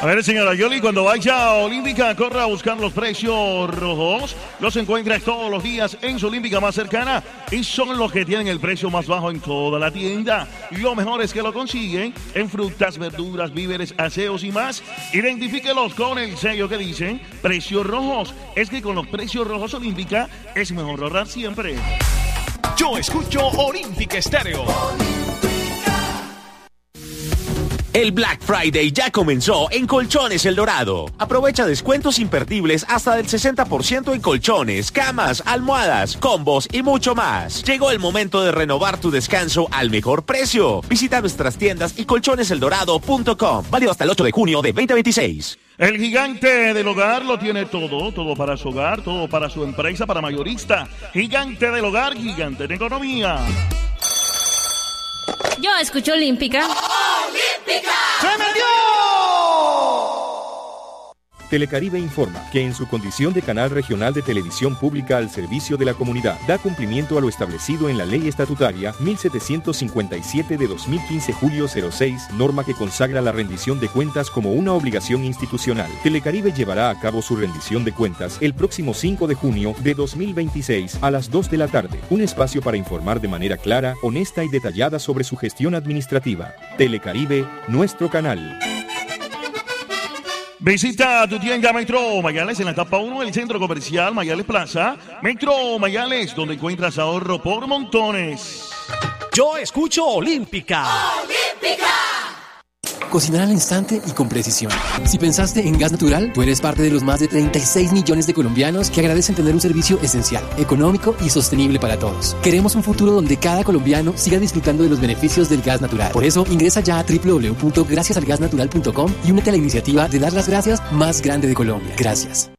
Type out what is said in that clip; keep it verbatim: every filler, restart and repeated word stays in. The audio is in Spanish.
A ver, señora Yoli, cuando vaya a Olímpica, corra a buscar los precios rojos. Los encuentra todos los días en su Olímpica más cercana y son los que tienen el precio más bajo en toda la tienda. Lo mejor es que lo consiguen en frutas, verduras, víveres, aseos y más. Identifíquelos con el sello que dicen precios rojos. Es que con los precios rojos Olímpica es mejor ahorrar siempre. Yo escucho Olímpica Estéreo. El Black Friday ya comenzó en Colchones El Dorado. Aprovecha descuentos imperdibles hasta del sesenta por ciento en colchones, camas, almohadas, combos y mucho más. Llegó el momento de renovar tu descanso al mejor precio. Visita nuestras tiendas y colchones el dorado punto com. Válido hasta el ocho de junio de veinte veintiséis. El gigante del hogar lo tiene todo, todo para su hogar, todo para su empresa, para mayorista. Gigante del hogar, gigante de economía. Yo escucho Olímpica. ¡Olímpica! ¡Se me dio! Telecaribe informa que en su condición de canal regional de televisión pública al servicio de la comunidad, da cumplimiento a lo establecido en la Ley Estatutaria mil setecientos cincuenta y siete de dos mil quince julio cero seis, norma que consagra la rendición de cuentas como una obligación institucional. Telecaribe llevará a cabo su rendición de cuentas el próximo cinco de junio de dos mil veintiséis a las dos de la tarde, un espacio para informar de manera clara, honesta y detallada sobre su gestión administrativa. Telecaribe, nuestro canal. Visita tu tienda Metro Mayales en la etapa uno del Centro Comercial Mayales Plaza. Metro Mayales, donde encuentras ahorro por montones. Yo escucho Olímpica. ¡Olímpica! Cocinar al instante y con precisión. Si pensaste en gas natural, tú eres parte de los más de treinta y seis millones de colombianos que agradecen tener un servicio esencial, económico y sostenible para todos. Queremos un futuro donde cada colombiano siga disfrutando de los beneficios del gas natural. Por eso, ingresa ya a doble u doble u doble u punto gracias al gas natural punto com y únete a la iniciativa de dar las gracias más grande de Colombia. Gracias.